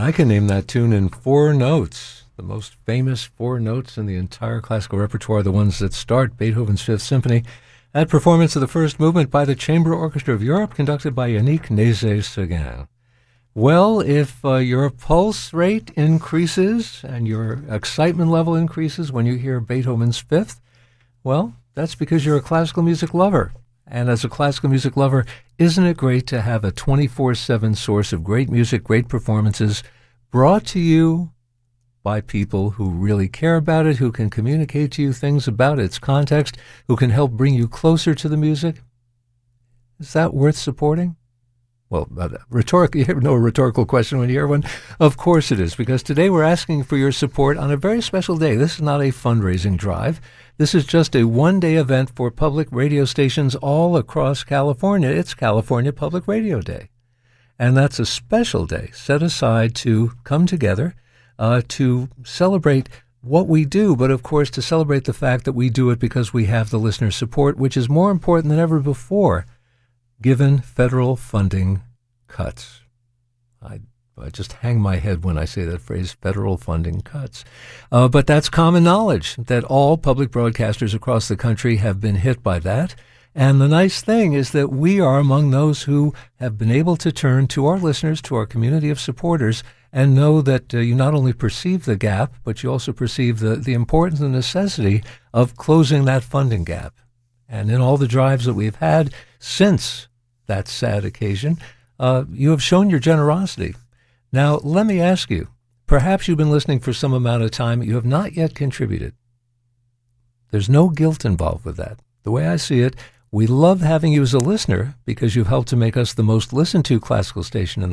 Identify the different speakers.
Speaker 1: I can name that tune in 4 notes. The most famous 4 notes in the entire classical repertoire, the ones that start Beethoven's Fifth Symphony. That performance of the first movement by the Chamber Orchestra of Europe, conducted by Yannick Nézet-Séguin. Well, if your pulse rate increases and your excitement level increases when you hear Beethoven's Fifth, well, that's because you're a classical music lover. And as a classical music lover, isn't it great to have a 24/7 source of great music, great performances, brought to you by people who really care about it, who can communicate to you things about its context, who can help bring you closer to the music? Is that worth supporting? Well, you have no rhetorical question when you hear one. Of course it is, because today we're asking for your support on a very special day. This is not a fundraising drive. This is just a one-day event for public radio stations all across California. It's California Public Radio Day. And that's a special day set aside to come together to celebrate what we do, but of course to celebrate the fact that we do it because we have the listener support, which is more important than ever before, given federal funding cuts. I just hang my head when I say that phrase, federal funding cuts. But that's common knowledge that all public broadcasters across the country have been hit by that. And the nice thing is that we are among those who have been able to turn to our listeners, to our community of supporters, and know that you not only perceive the gap, but you also perceive the importance and necessity of closing that funding gap. And in all the drives that we've had since that sad occasion, you have shown your generosity. Now, let me ask you, perhaps you've been listening for some amount of time, you have not yet contributed. There's no guilt involved with that. The way I see it, we love having you as a listener because you've helped to make us the most listened to classical station in the